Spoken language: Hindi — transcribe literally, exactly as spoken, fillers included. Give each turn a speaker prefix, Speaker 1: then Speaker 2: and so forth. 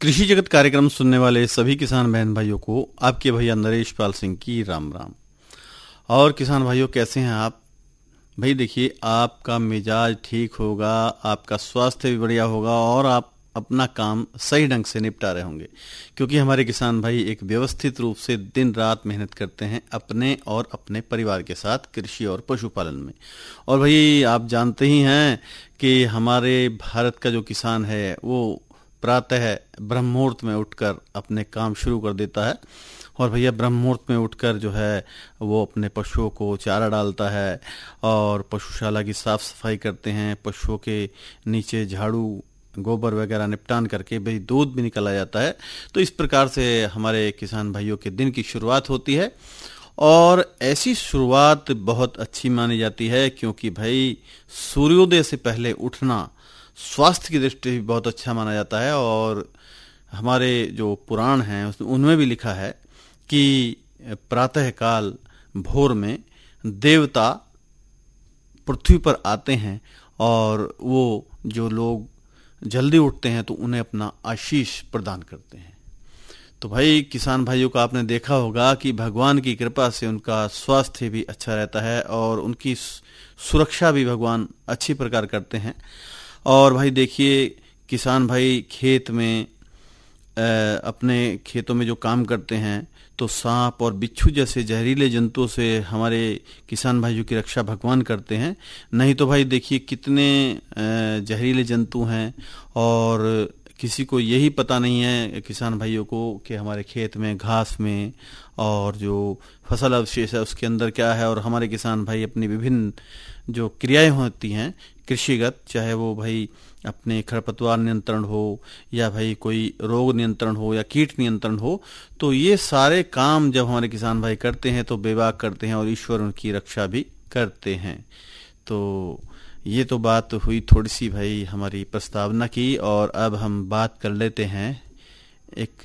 Speaker 1: कृषि जगत कार्यक्रम सुनने वाले सभी किसान बहन भाइयों को आपके भैया नरेश पाल सिंह की राम राम। और किसान भाइयों, कैसे हैं आप? भाई देखिए, आपका मिजाज ठीक होगा, आपका स्वास्थ्य भी बढ़िया होगा और आप अपना काम सही ढंग से निपटा रहे होंगे, क्योंकि हमारे किसान भाई एक व्यवस्थित रूप से दिन रात मेहनत करते हैं अपने और अपने परिवार के साथ कृषि और पशुपालन में। और भाई आप जानते ही हैं कि हमारे भारत का जो किसान है वो प्रातः ब्रह्म मुहूर्त में उठकर अपने काम शुरू कर देता है। और भैया ब्रह्म मुहूर्त में उठकर जो है वो अपने पशुओं को चारा डालता है और पशुशाला की साफ सफाई करते हैं, पशुओं के नीचे झाड़ू गोबर वगैरह निपटान करके भाई दूध भी निकला जाता है। तो इस प्रकार से हमारे किसान भाइयों के दिन की शुरुआत होती है और ऐसी शुरुआत बहुत अच्छी मानी जाती है, क्योंकि भाई सूर्योदय से पहले उठना स्वास्थ्य की दृष्टि से बहुत अच्छा माना जाता है। और हमारे जो पुराण हैं उनमें भी लिखा है कि प्रातः काल भोर में देवता पृथ्वी पर आते हैं और वो जो लोग जल्दी उठते हैं तो उन्हें अपना आशीष प्रदान करते हैं। तो भाई किसान भाइयों का आपने देखा होगा कि भगवान की कृपा से उनका स्वास्थ्य भी अच्छा रहता है और उनकी सुरक्षा भी भगवान अच्छी प्रकार करते हैं। और भाई देखिए, किसान भाई खेत में आ, अपने खेतों में जो काम करते हैं तो सांप और बिच्छू जैसे जहरीले जंतुओं से हमारे किसान भाइयों की रक्षा भगवान करते हैं। नहीं तो भाई देखिए कितने जहरीले जंतु हैं और किसी को यही पता नहीं है किसान भाइयों को कि हमारे खेत में घास में और जो फसल अवशेष है उसके अंदर क्या है। और हमारे किसान भाई अपनी विभिन्न जो क्रियाएं होती हैं कृषिगत, चाहे वो भाई अपने खरपतवार नियंत्रण हो या भाई कोई रोग नियंत्रण हो या कीट नियंत्रण हो, तो ये सारे काम जब हमारे किसान भाई करते हैं तो बेबाक करते हैं और ईश्वर उनकी रक्षा भी करते हैं। तो ये तो बात हुई थोड़ी सी भाई हमारी प्रस्तावना की, और अब हम बात कर लेते हैं एक